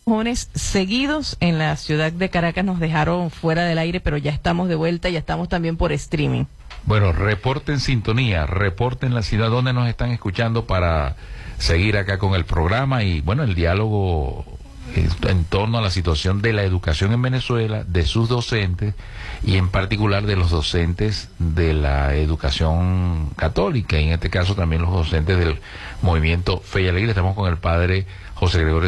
apagones seguidos en la ciudad de Caracas nos dejaron fuera del aire, pero ya estamos de vuelta, ya estamos también por streaming. Bueno, reporten sintonía, reporten la ciudad donde nos están escuchando para seguir acá con el programa y, bueno, el diálogo en torno a la situación de la educación en Venezuela, de sus docentes y en particular de los docentes de la educación católica, y en este caso también los docentes del movimiento Fe y Alegría. Estamos con el padre José Gregorio